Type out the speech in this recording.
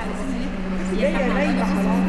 على اساس ان هي بس هي جايه احنا نايمه عملنا خلاص.